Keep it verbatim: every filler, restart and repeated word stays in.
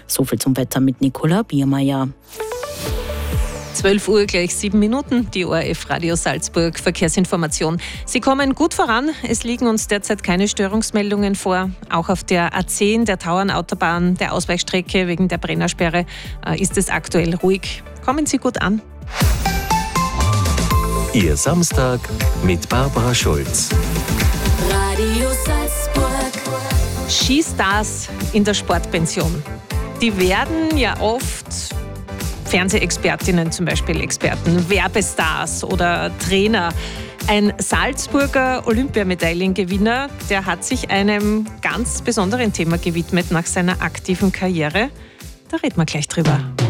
So viel zum Wetter mit Nicola Biermeier. zwölf Uhr gleich sieben Minuten, die O R F Radio Salzburg Verkehrsinformation. Sie kommen gut voran, es liegen uns derzeit keine Störungsmeldungen vor. Auch auf der A zehn, der Tauernautobahn, der Ausweichstrecke wegen der Brennersperre äh, ist es aktuell ruhig. Kommen Sie gut an. Ihr Samstag mit Barbara Schulz. Radio Salzburg. Skistars in der Sportpension. Die werden ja oft Fernsehexpertinnen, zum Beispiel Experten, Werbestars oder Trainer. Ein Salzburger Olympiamedaillengewinner, der hat sich einem ganz besonderen Thema gewidmet nach seiner aktiven Karriere. Da reden wir gleich drüber.